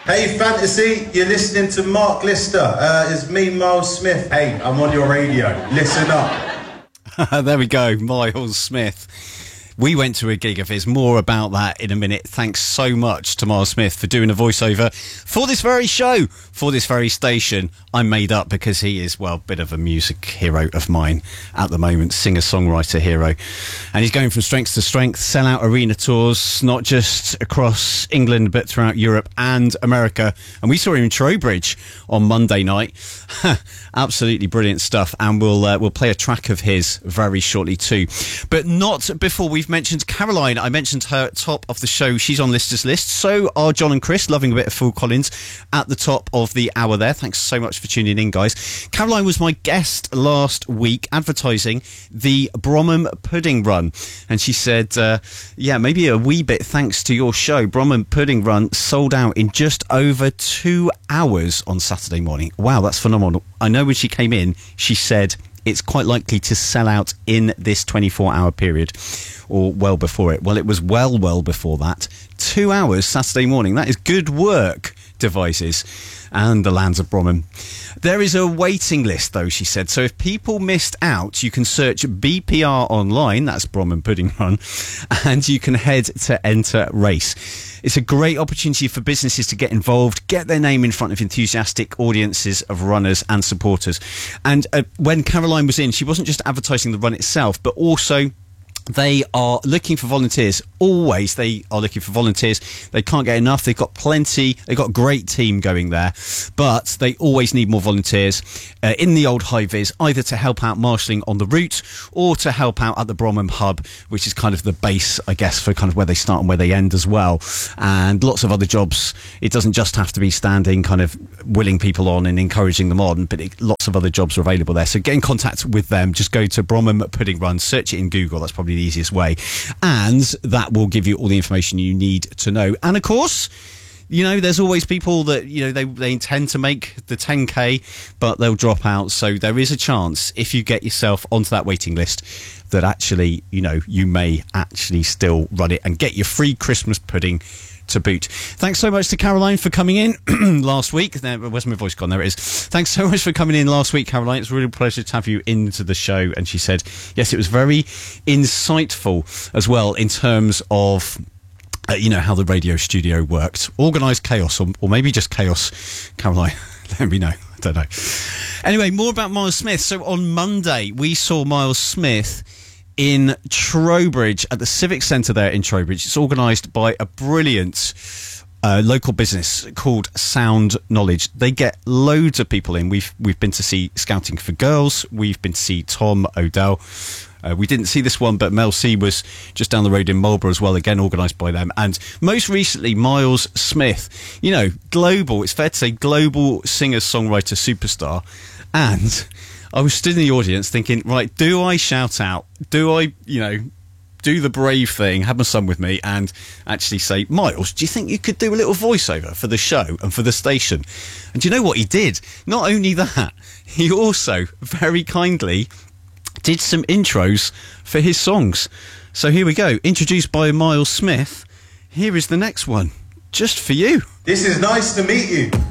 Hey Fantasy, you're listening to Mark Lister. It's me, Miles Smith. Hey, I'm on your radio. Listen up. There we go, Miles Smith. We went to a gig of his. More about that in a minute. Thanks so much to Miles Smith for doing a voiceover for this very show, for this very station. I'm made up because he is, well, a bit of a music hero of mine at the moment, singer-songwriter hero. And he's going from strength to strength, sell-out arena tours, not just across England, but throughout Europe and America. And we saw him in Trowbridge on Monday night. Absolutely brilliant stuff. And we'll play a track of his very shortly too. But not before we've mentioned Caroline. I mentioned her at top of the show. She's on Lister's List. So are John and Chris, loving a bit of Phil Collins at the top of the hour there. Thanks so much for tuning in, guys. Caroline was my guest last week advertising the Bromham Pudding Run. And she said, yeah, maybe a wee bit thanks to your show. Bromham Pudding Run sold out in just over 2 hours on Saturday morning. Wow, that's phenomenal. I know when she came in, she said it's quite likely to sell out in this 24-hour period, or well before it. Well, it was well before that. 2 hours Saturday morning. That is good work, Devices and the lands of Bromham. There is a waiting list, though, she said. So if people missed out, you can search BPR online, that's Bromham Pudding Run, and you can head to enter race. It's a great opportunity for businesses to get involved, get their name in front of enthusiastic audiences of runners and supporters. And when Caroline was in, she wasn't just advertising the run itself, but also they are looking for volunteers. Always they are looking for volunteers. They can't get enough. They've got plenty. They've got a great team going there, but they always need more volunteers in the old high vis, either to help out marshalling on the route or to help out at the Bromham hub, which is kind of the base, I guess, for kind of where they start and where they end as well. And lots of other jobs. It doesn't just have to be standing, kind of willing people on and encouraging them on, but lots of other jobs are available there. So get in contact with them. Just go to Bromham Pudding Run, search it in Google. That's probably the easiest way, and that will give you all the information you need to know. And of course, you know, there's always people that, you know, they intend to make the 10k, but they'll drop out. So there is a chance, if you get yourself onto that waiting list, that actually, you know, you may actually still run it and get your free Christmas pudding to boot. Thanks so much to Caroline for coming in last week. Where's my voice gone? There it is. Thanks so much for coming in last week, Caroline. It's a real pleasure to have you into the show. And she said, yes, it was very insightful as well in terms of you know, how the radio studio worked. Organised chaos, or maybe just chaos. Caroline, let me know. I don't know. Anyway, more about Miles Smith. So on Monday, we saw Miles Smith in Trowbridge at the Civic Centre there in Trowbridge. It's organised by a brilliant local business called Sound Knowledge. They get loads of people in. We've been to see Scouting for Girls. We've been to see Tom O'Dell. We didn't see this one, but Mel C was just down the road in Marlborough as well, again organised by them. And most recently, Miles Smith, you know, global, it's fair to say, global singer-songwriter superstar. And I was stood in the audience thinking, right, do I shout out? Do I, you know, do the brave thing, have my son with me, and actually say, Miles, do you think you could do a little voiceover for the show and for the station? And do you know what he did? Not only that, he also very kindly did some intros for his songs. So here we go. Introduced by Miles Smith. Here is the next one, just for you. This is Nice to Meet You.